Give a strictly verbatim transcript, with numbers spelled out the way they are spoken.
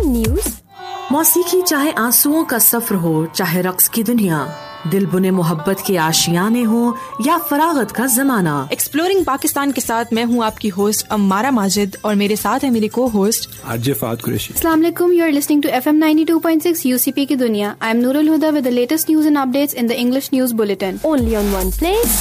News. मौसीकी चाहे आंसुओं का सफर हो, चाहे रक्स की दुनिया, दिल बुने मोहब्बत के आशियाने हो या फरागत का जमाना। एक्सप्लोरिंग पाकिस्तान के साथ मैं हूँ आपकी होस्ट अम्मारा माजिद और मेरे साथ है मेरी को होस्ट आरजे फात कुरैशी। अस्सलाम वालेकुम, you are listening to F M ninety two point six UCP की दुनिया। I am Nurul Huda with the latest news and updates in the English news bulletin. Only on one place